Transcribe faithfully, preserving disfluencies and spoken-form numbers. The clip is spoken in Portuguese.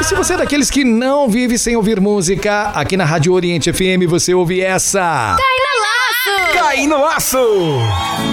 se você é daqueles que não vive sem ouvir música, aqui na Rádio Oriente F M você ouve essa. Cai no laço! Cai no laço!